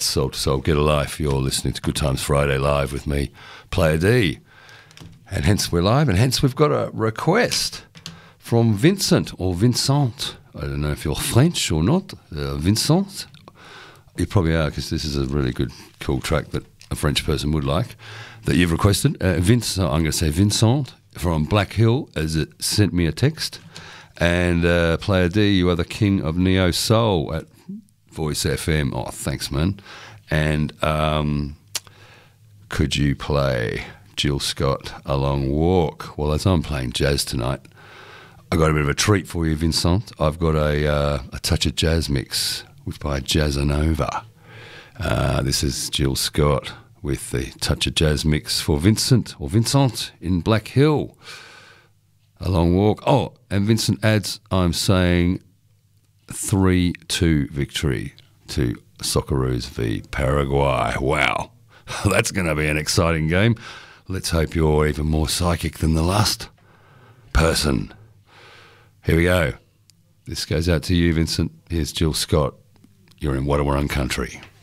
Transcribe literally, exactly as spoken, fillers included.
Soul to Soul, Get a Life. You're listening to Good Times Friday live with me, Player D. And hence we're live, and hence we've got a request from Vincent or Vincent. I don't know if you're French or not. Uh, Vincent? You probably are, because this is a really good, cool track that a French person would like, that you've requested. Uh, Vincent, I'm going to say Vincent from Black Hill, as it sent me a text. And uh, Player D, you are the king of Neo Soul at Voice F M. Oh, thanks, man. And um, could you play Jill Scott, A Long Walk? Well, as I'm playing jazz tonight, I got a bit of a treat for you, Vincent. I've got a, uh, a touch of jazz mix with by Jazzanova. Uh, this is Jill Scott with the touch of jazz mix for Vincent or Vincent in Black Hill. A Long Walk. Oh, and Vincent adds, I'm saying three two victory to Socceroos v Paraguay. Wow, that's going to be an exciting game. Let's hope you're even more psychic than the last person. Here we go. This goes out to you, Vincent. Here's Jill Scott. You're in Wadawurrung country.